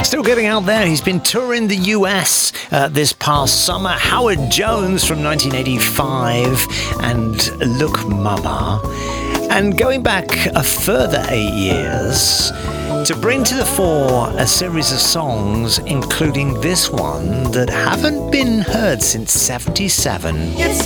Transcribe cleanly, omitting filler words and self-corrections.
Still getting out there. He's been touring the US this past summer. Howard Jones from 1985 and Look Mama. And going back a further 8 years to bring to the fore a series of songs, including this one that haven't been heard since 77. It's